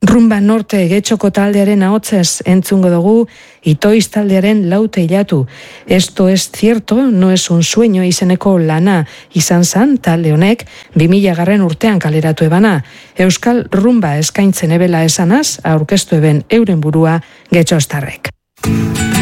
Rumba Norte getxoko taldearen ahotsez entzungo dugu Itoiz taldearen Laute hilatu. Esto es cierto, no es un sueño izeneko lana izan zan talde honek 2000 urtean kaleratu ebana. Euskal rumba eskaintzen ebela esanaz, aurkeztu eben euren burua getxostarrek.